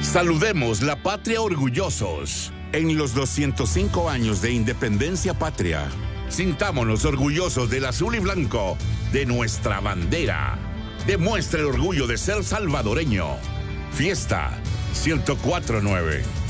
Saludemos la patria orgullosos. En los 205 años de independencia patria, sintámonos orgullosos del azul y blanco de nuestra bandera. Demuestra el orgullo de ser salvadoreño. Fiesta 104.9.